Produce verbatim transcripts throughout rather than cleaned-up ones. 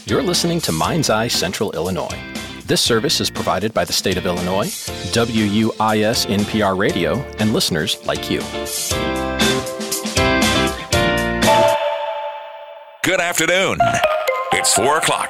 You're listening to Mind's Eye Central Illinois. This service is provided by the state of Illinois, W U I S N P R Radio, and listeners like you. Good afternoon. It's four o'clock.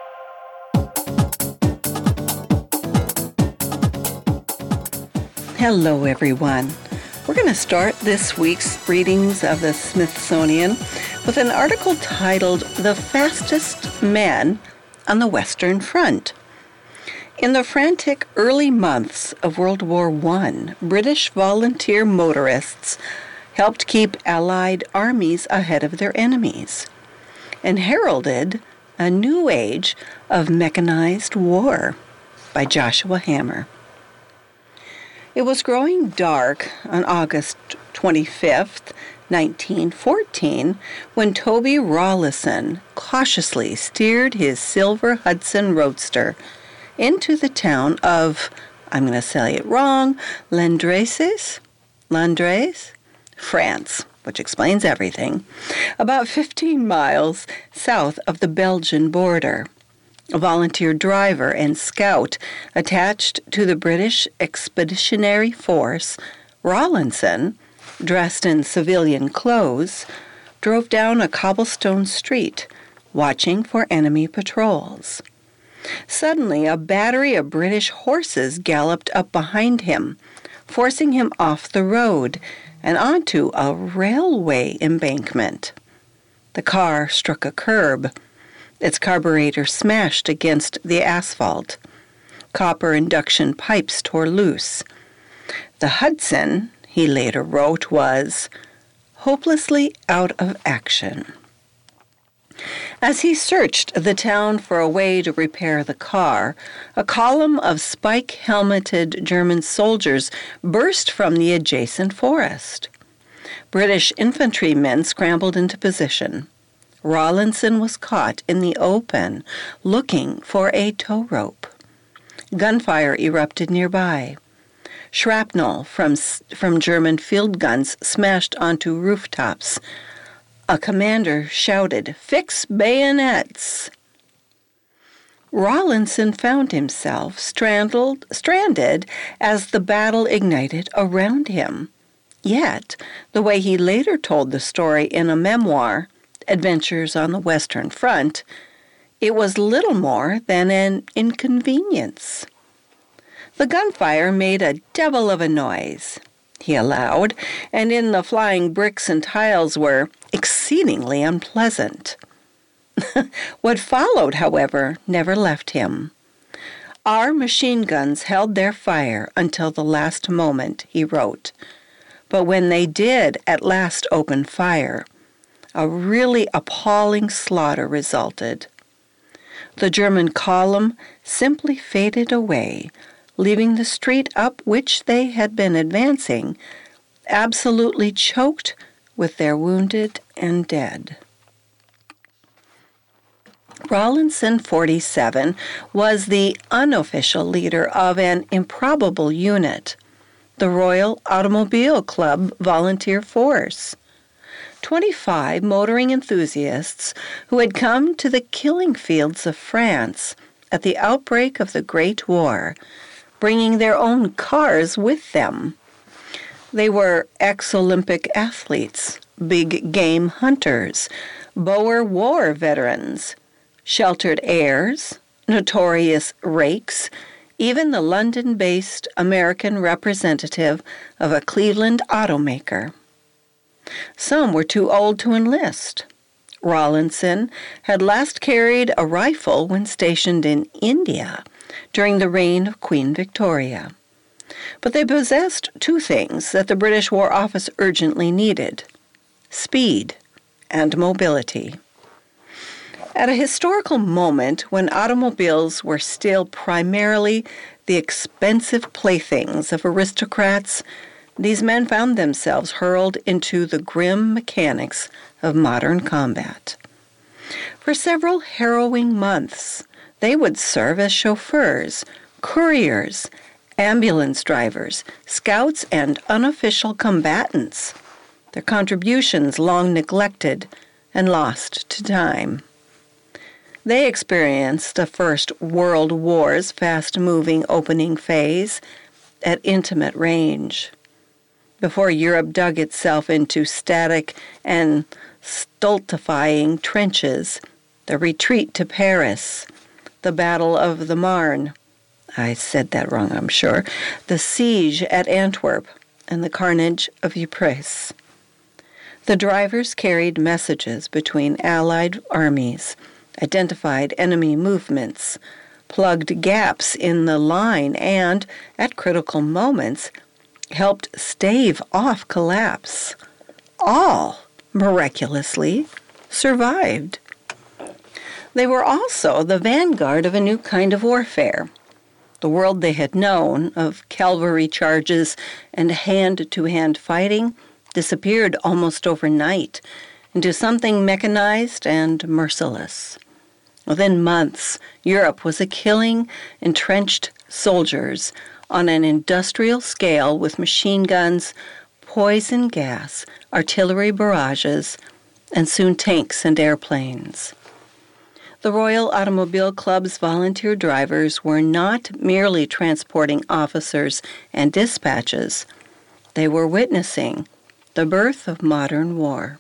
Hello, everyone. We're going to start this week's readings of the Smithsonian with an article titled The Fastest Man on the Western Front. In the frantic early months of World War One, British volunteer motorists helped keep Allied armies ahead of their enemies and heralded a new age of mechanized war by Joshua Hammer. It was growing dark on August twenty-fifth, nineteen fourteen, when Toby Rawlinson cautiously steered his silver Hudson Roadster into the town of, I'm going to say it wrong, Landrecies, Landres, France, which explains everything, about fifteen miles south of the Belgian border. A volunteer driver and scout attached to the British Expeditionary Force, Rawlinson, dressed in civilian clothes, drove down a cobblestone street, watching for enemy patrols. Suddenly, a battery of British horses galloped up behind him, forcing him off the road and onto a railway embankment. The car struck a curb. Its carburetor smashed against the asphalt. Copper induction pipes tore loose. The Hudson, he later wrote, was hopelessly out of action. As he searched the town for a way to repair the car, a column of spike-helmeted German soldiers burst from the adjacent forest. British infantrymen scrambled into position. Rawlinson was caught in the open, looking for a tow rope. Gunfire erupted nearby. Shrapnel from, from German field guns smashed onto rooftops. A commander shouted, "Fix bayonets!" Rawlinson found himself stranded, stranded as the battle ignited around him. Yet, the way he later told the story in a memoir, Adventures on the Western Front, it was little more than an inconvenience. The gunfire made a devil of a noise, he allowed, and in the flying bricks and tiles were exceedingly unpleasant. What followed, however, never left him. Our machine guns held their fire until the last moment, he wrote. But when they did at last open fire, a really appalling slaughter resulted. The German column simply faded away, leaving the street up which they had been advancing absolutely choked with their wounded and dead. Rawlinson, forty-seven, was the unofficial leader of an improbable unit, the Royal Automobile Club Volunteer Force. Twenty-five motoring enthusiasts who had come to the killing fields of France at the outbreak of the Great War, bringing their own cars with them. They were ex-Olympic athletes, big game hunters, Boer War veterans, sheltered heirs, notorious rakes, even the London-based American representative of a Cleveland automaker. Some were too old to enlist. Rawlinson had last carried a rifle when stationed in India during the reign of Queen Victoria. But they possessed two things that the British War Office urgently needed: speed and mobility. At a historical moment when automobiles were still primarily the expensive playthings of aristocrats, these men found themselves hurled into the grim mechanics of modern combat. For several harrowing months, they would serve as chauffeurs, couriers, ambulance drivers, scouts, and unofficial combatants, their contributions long neglected and lost to time. They experienced the First World War's fast-moving opening phase at intimate range. Before Europe dug itself into static and stultifying trenches, the retreat to Paris, the Battle of the Marne, I said that wrong, I'm sure, the siege at Antwerp, and the carnage of Ypres. The drivers carried messages between Allied armies, identified enemy movements, plugged gaps in the line, and, at critical moments, helped stave off collapse. All, miraculously, survived. They were also the vanguard of a new kind of warfare. The world they had known, of cavalry charges and hand-to-hand fighting, disappeared almost overnight into something mechanized and merciless. Within months, Europe was a killing entrenched soldiers on an industrial scale with machine guns, poison gas, artillery barrages, and soon tanks and airplanes. The Royal Automobile Club's volunteer drivers were not merely transporting officers and dispatches. They were witnessing the birth of modern war.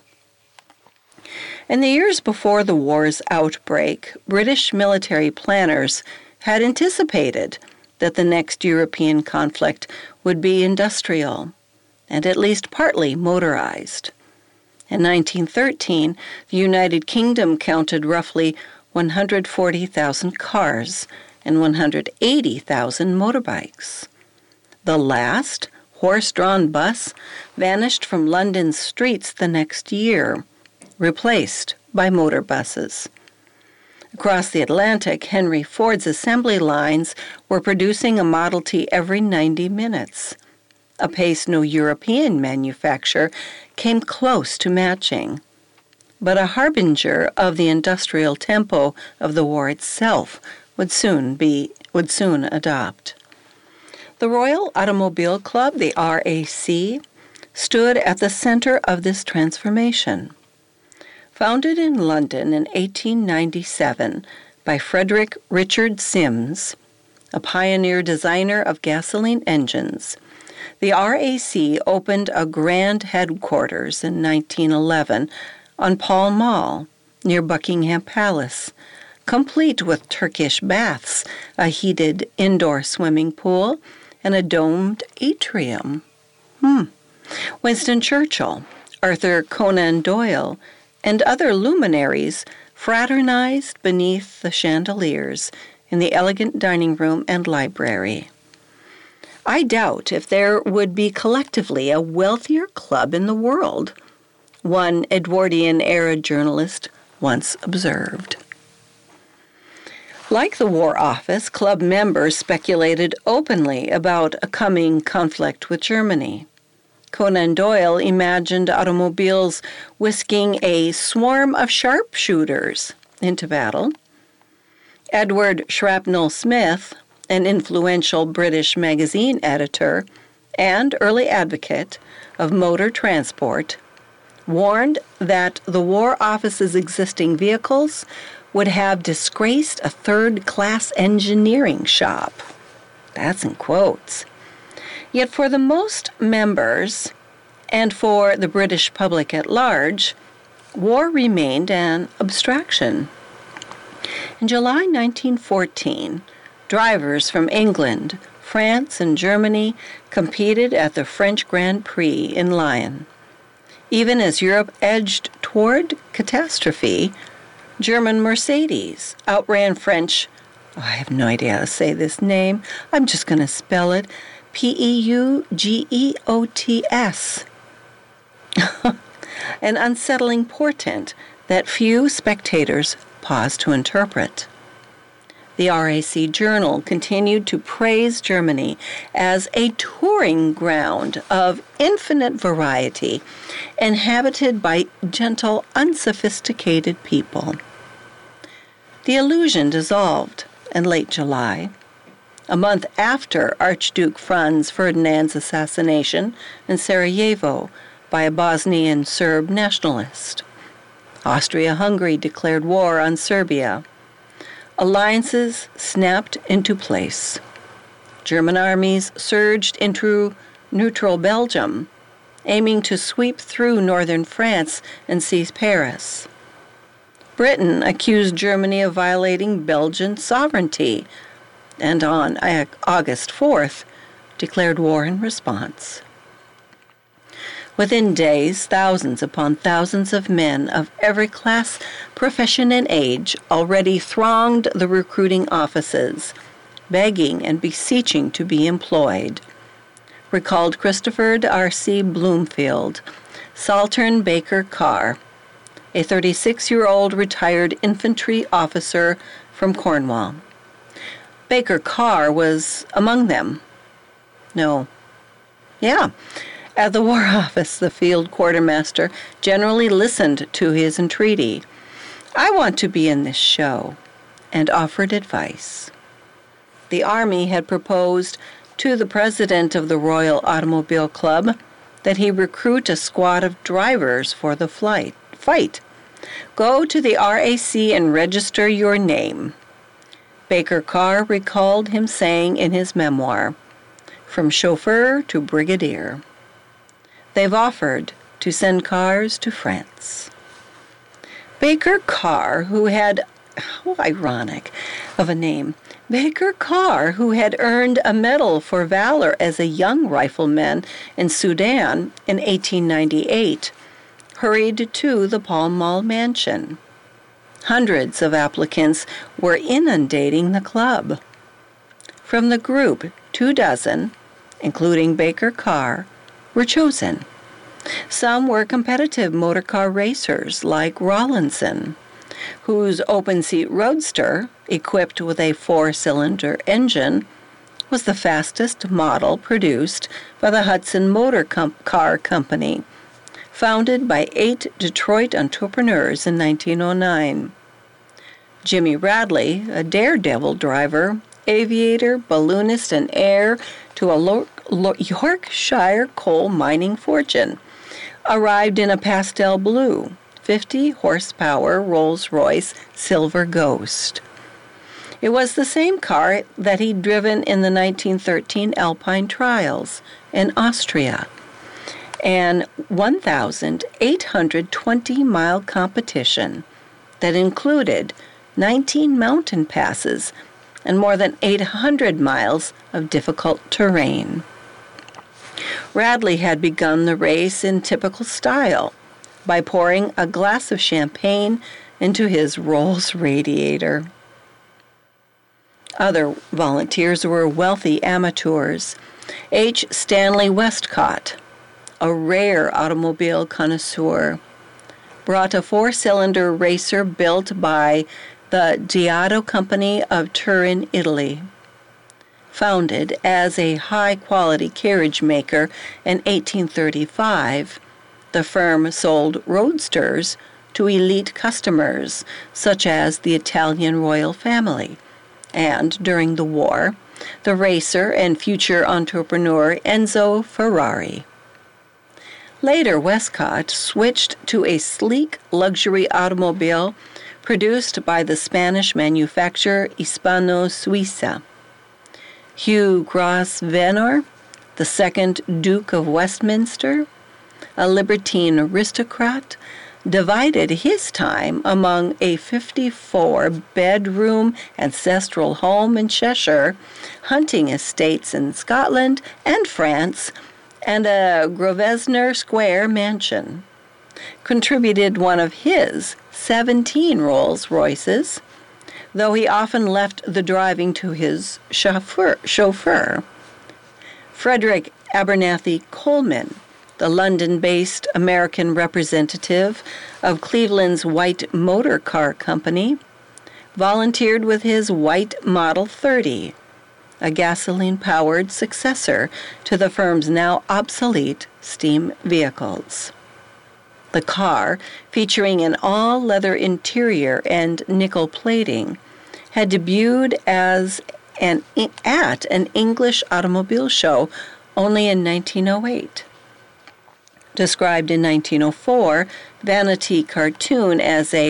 In the years before the war's outbreak, British military planners had anticipated that the next European conflict would be industrial and at least partly motorized. In nineteen thirteen, the United Kingdom counted roughly one hundred forty thousand cars and one hundred eighty thousand motorbikes. The last horse-drawn bus vanished from London's streets the next year, replaced by motor buses. Across the Atlantic, Henry Ford's assembly lines were producing a Model T every ninety minutes, a pace no European manufacturer came close to matching, but a harbinger of the industrial tempo of the war itself would soon be would soon adopt. The Royal Automobile Club, the R A C, stood at the center of this transformation. Founded in London in eighteen ninety-seven by Frederick Richard Sims, a pioneer designer of gasoline engines, the R A C opened a grand headquarters in nineteen eleven on Pall Mall, near Buckingham Palace, complete with Turkish baths, a heated indoor swimming pool, and a domed atrium. Hmm. Winston Churchill, Arthur Conan Doyle, and other luminaries fraternized beneath the chandeliers in the elegant dining room and library. I doubt if there would be collectively a wealthier club in the world, one Edwardian-era journalist once observed. Like the War Office, club members speculated openly about a coming conflict with Germany. Conan Doyle imagined automobiles whisking a swarm of sharpshooters into battle. Edward Shrapnel Smith, an influential British magazine editor and early advocate of motor transport, warned that the War Office's existing vehicles would have disgraced a third-class engineering shop. That's in quotes. Yet for the most members, and for the British public at large, war remained an abstraction. In July nineteen fourteen, drivers from England, France, and Germany competed at the French Grand Prix in Lyon. Even as Europe edged toward catastrophe, German Mercedes outran French, oh, I have no idea how to say this name, I'm just going to spell it, P E U G E O T S. An unsettling portent that few spectators paused to interpret. The R A C Journal continued to praise Germany as a touring ground of infinite variety, inhabited by gentle, unsophisticated people. The illusion dissolved in late July, a month after Archduke Franz Ferdinand's assassination in Sarajevo by a Bosnian Serb nationalist. Austria-Hungary declared war on Serbia. Alliances snapped into place. German armies surged into neutral Belgium, aiming to sweep through northern France and seize Paris. Britain accused Germany of violating Belgian sovereignty, and on August fourth, declared war in response. Within days, thousands upon thousands of men of every class, profession, and age already thronged the recruiting offices, begging and beseeching to be employed, recalled Christopher R C Bloomfield, Saltern Baker Carr, a thirty-six-year-old retired infantry officer from Cornwall. Baker Carr was among them. No. Yeah. At the War Office, the field quartermaster generally listened to his entreaty. I want to be in this show, and offered advice. The Army had proposed to the president of the Royal Automobile Club that he recruit a squad of drivers for the flight, fight. Go to the R A C and register your name. Baker Carr recalled him saying in his memoir, "From chauffeur to brigadier. They've offered to send cars to France." Baker Carr, who had, how ironic of a name, Baker Carr, who had earned a medal for valor as a young rifleman in Sudan in eighteen ninety-eight, hurried to the Pall Mall mansion. Hundreds of applicants were inundating the club. From the group, two dozen, including Baker Carr, were chosen. Some were competitive motor car racers like Rawlinson, whose open-seat roadster, equipped with a four-cylinder engine, was the fastest model produced by the Hudson Motor Com- Car Company, founded by eight Detroit entrepreneurs in nineteen oh nine. Jimmy Radley, a daredevil driver, aviator, balloonist, and heir to a Lo- Lo- Yorkshire coal mining fortune, arrived in a pastel blue, fifty horsepower Rolls-Royce Silver Ghost. It was the same car that he'd driven in the nineteen thirteen Alpine Trials in Austria, an one thousand eight hundred twenty mile competition that included nineteen mountain passes and more than eight hundred miles of difficult terrain. Radley had begun the race in typical style by pouring a glass of champagne into his Rolls radiator. Other volunteers were wealthy amateurs. H. Stanley Westcott, a rare automobile connoisseur, brought a four-cylinder racer built by the Giotto Company of Turin, Italy. Founded as a high-quality carriage maker in eighteen thirty-five, the firm sold roadsters to elite customers, such as the Italian royal family, and during the war, the racer and future entrepreneur Enzo Ferrari. Later, Westcott switched to a sleek luxury automobile produced by the Spanish manufacturer Hispano-Suiza. Hugh Grosvenor, the second Duke of Westminster, a libertine aristocrat, divided his time among a fifty-four-bedroom ancestral home in Cheshire, hunting estates in Scotland and France, and a Grosvenor Square mansion. Contributed one of his seventeen Rolls-Royces, though he often left the driving to his chauffeur. chauffeur. Frederick Abernathy Coleman, the London-based American representative of Cleveland's White Motor Car Company, volunteered with his White Model thirty, a gasoline-powered successor to the firm's now obsolete steam vehicles. The car, featuring an all-leather interior and nickel plating, had debuted as an at an English automobile show only in nineteen oh eight. Described in nineteen oh four, Vanity Cartoon as a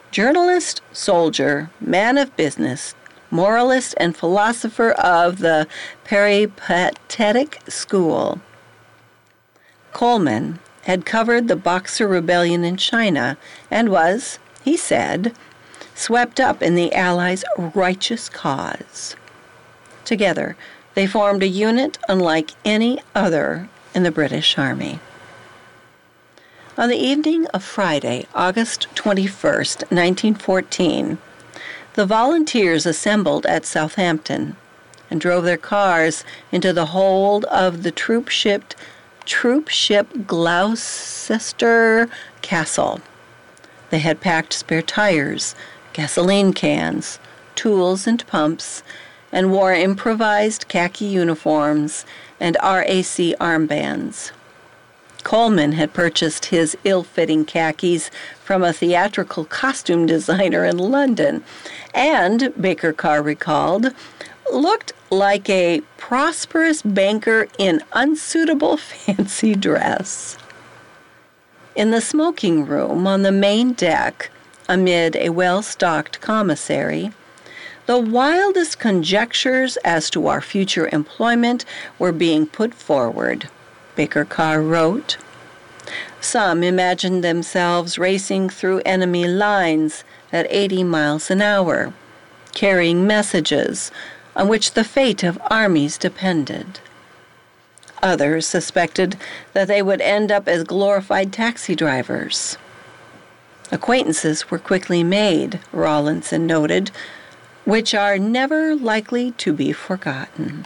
journalist, soldier, man of business, moralist, and philosopher of the peripatetic school. Coleman had covered the Boxer Rebellion in China and was, he said, swept up in the Allies' righteous cause. Together, they formed a unit unlike any other in the British Army. On the evening of Friday, August twenty-first, nineteen fourteen, the volunteers assembled at Southampton and drove their cars into the hold of the troop ship, troop ship Gloucester Castle. They had packed spare tires, gasoline cans, tools and pumps, and wore improvised khaki uniforms and R A C armbands. Coleman had purchased his ill-fitting khakis from a theatrical costume designer in London, and, Baker Carr recalled, looked like a prosperous banker in unsuitable fancy dress. In the smoking room on the main deck, amid a well-stocked commissary, the wildest conjectures as to our future employment were being put forward, Baker Carr wrote. Some imagined themselves racing through enemy lines at eighty miles an hour, carrying messages on which the fate of armies depended. Others suspected that they would end up as glorified taxi drivers. Acquaintances were quickly made, Rawlinson noted, which are never likely to be forgotten.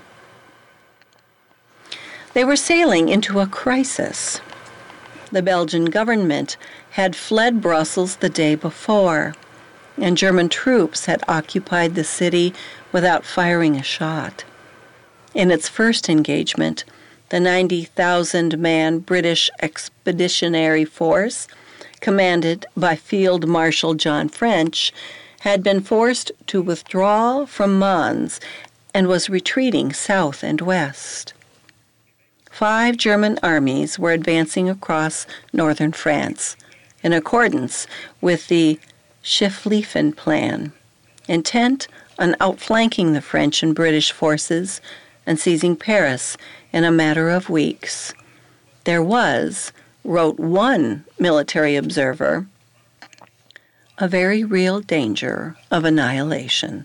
They were sailing into a crisis. The Belgian government had fled Brussels the day before, and German troops had occupied the city without firing a shot. In its first engagement, the ninety thousand man British Expeditionary Force, commanded by Field Marshal John French, had been forced to withdraw from Mons and was retreating south and west. Five German armies were advancing across northern France in accordance with the Schlieffen Plan, intent on outflanking the French and British forces and seizing Paris in a matter of weeks. There was, wrote one military observer, a very real danger of annihilation.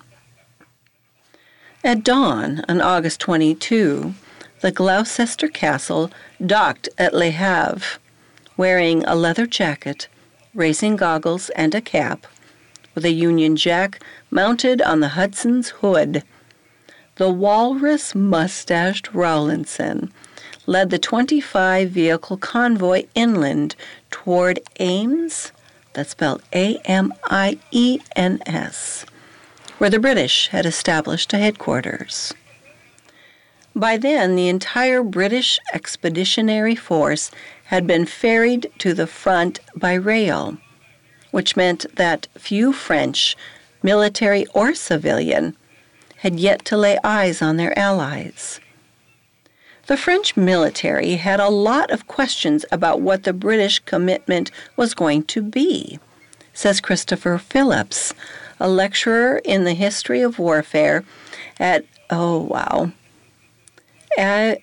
At dawn on August twenty-second, the Gloucester Castle docked at Le Havre, wearing a leather jacket, racing goggles, and a cap, with a Union Jack mounted on the Hudson's hood. The walrus-mustached Rawlinson led the twenty-five vehicle convoy inland toward Ames, that's spelled A M I E N S, where the British had established a headquarters. By then, the entire British Expeditionary Force had been ferried to the front by rail, which meant that few French, military or civilian, had yet to lay eyes on their allies. The French military had a lot of questions about what the British commitment was going to be, says Christopher Phillips, a lecturer in the history of warfare at, oh wow, A-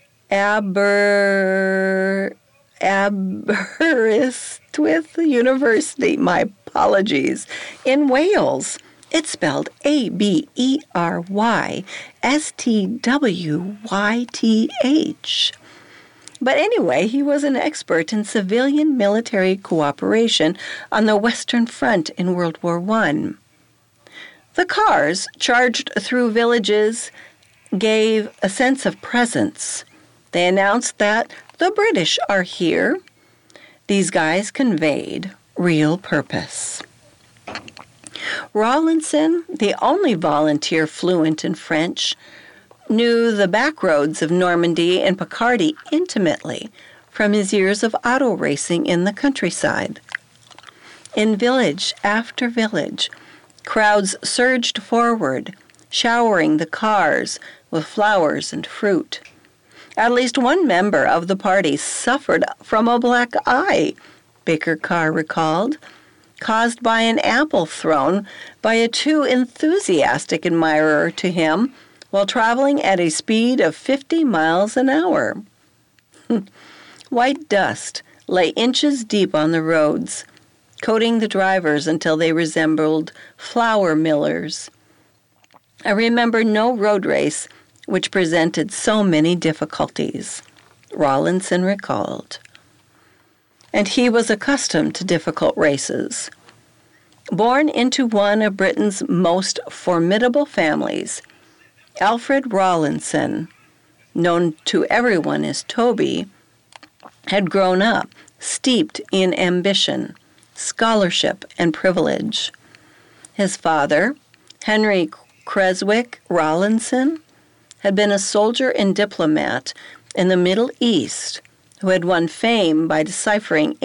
Aber, Aberystwyth University, my apologies, in Wales. It's spelled A B E R Y S T W Y T H. But anyway, he was an expert in civilian-military cooperation on the Western Front in World War One. The cars, charged through villages, gave a sense of presence. They announced that the British are here. These guys conveyed real purpose. Rawlinson, the only volunteer fluent in French, knew the back roads of Normandy and Picardy intimately from his years of auto racing in the countryside. In village after village, crowds surged forward, showering the cars with flowers and fruit. At least one member of the party suffered from a black eye, Baker Carr recalled. caused by an apple thrown by a too enthusiastic admirer to him while traveling at a speed of fifty miles an hour. White dust lay inches deep on the roads, coating the drivers until they resembled flour millers. I remember no road race which presented so many difficulties, Rawlinson recalled. And he was accustomed to difficult races. Born into one of Britain's most formidable families, Alfred Rawlinson, known to everyone as Toby, had grown up steeped in ambition, scholarship, and privilege. His father, Henry Creswick Rawlinson, had been a soldier and diplomat in the Middle East who had won fame by deciphering